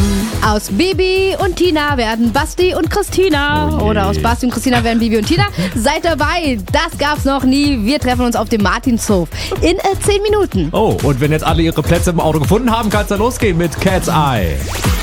Aus Bibi und Tina werden Basti und Christina. Oder aus Basti und Christina werden Bibi und Tina. Seid dabei, das gab's noch nie. Wir treffen uns auf dem Martinshof in 10 Minuten. Oh, und wenn jetzt alle ihre Plätze im Auto gefunden haben, kann es dann losgehen mit Cat's Eye.